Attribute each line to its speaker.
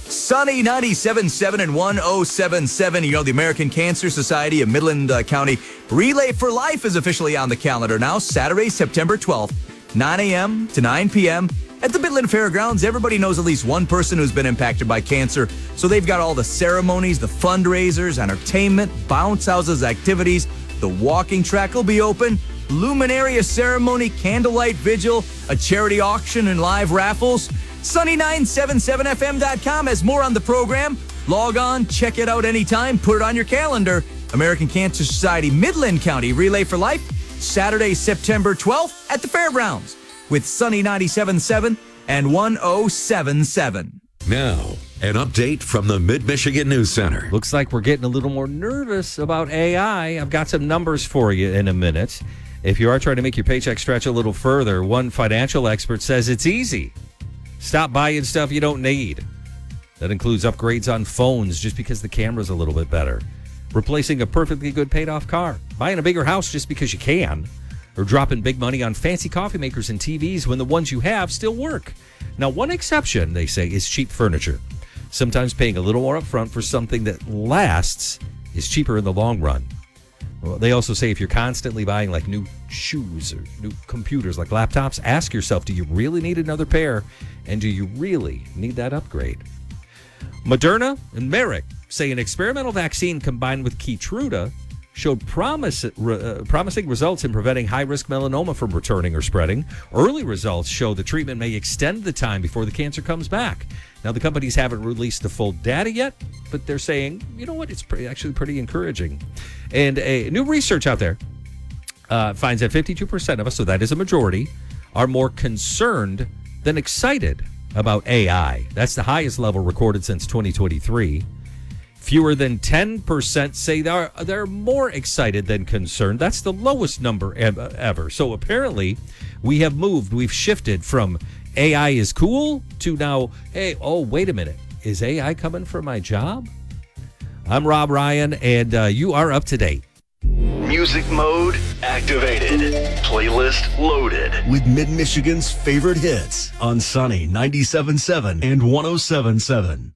Speaker 1: Sunny 97.7 and 107.7. You know, the American Cancer Society of Midland County Relay for Life is officially on the calendar now. Saturday, September 12th, 9 a.m. to 9 p.m. at the Midland Fairgrounds. Everybody knows at least one person who's been impacted by cancer. So they've got all the ceremonies, the fundraisers, entertainment, bounce houses, activities. The walking track will be open. Luminaria ceremony, candlelight vigil, a charity auction, and live raffles. Sunny977fm.com has more on the program. Log on, check it out anytime, put it on your calendar. American Cancer Society Midland County Relay for Life, Saturday, September 12th at the Fairgrounds with Sunny 97.7 and 107.7.
Speaker 2: Now, an update from the Mid-Michigan News Center.
Speaker 3: Looks like we're getting a little more nervous about AI. I've got some numbers for you in a minute. If you are trying to make your paycheck stretch a little further, one financial expert says it's easy. Stop buying stuff you don't need. That includes upgrades on phones just because the camera's a little bit better. Replacing a perfectly good paid-off car. Buying a bigger house just because you can. Or dropping big money on fancy coffee makers and TVs when the ones you have still work. Now, one exception, they say, is cheap furniture. Sometimes paying a little more upfront for something that lasts is cheaper in the long run. Well, they also say if you're constantly buying like new shoes or new computers like laptops, ask yourself, do you really need another pair? And do you really need that upgrade? Moderna and Merck say an experimental vaccine combined with Keytruda showed promising results in preventing high-risk melanoma from returning or spreading. Early results show the treatment may extend the time before the cancer comes back. Now, the companies haven't released the full data yet, but they're saying, you know what, it's actually pretty encouraging. And a new research out there finds that 52% of us, so that is a majority, are more concerned than excited about AI. That's the highest level recorded since 2023. Fewer than 10% say they're more excited than concerned. That's the lowest number ever. So apparently, we've shifted from AI is cool to now, hey, oh, wait a minute. Is AI coming for my job? I'm Rob Ryan, and you are up to date.
Speaker 4: Music mode activated. Playlist loaded.
Speaker 5: With Mid-Michigan's favorite hits on Sunny 97.7 and 107.7.